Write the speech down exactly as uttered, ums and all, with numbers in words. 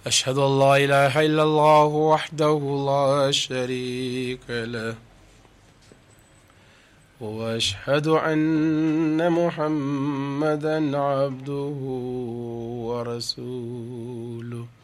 أشهد أن لا إله إلا الله وحده لا شريك له وأشهد أن محمدا عبده ورسوله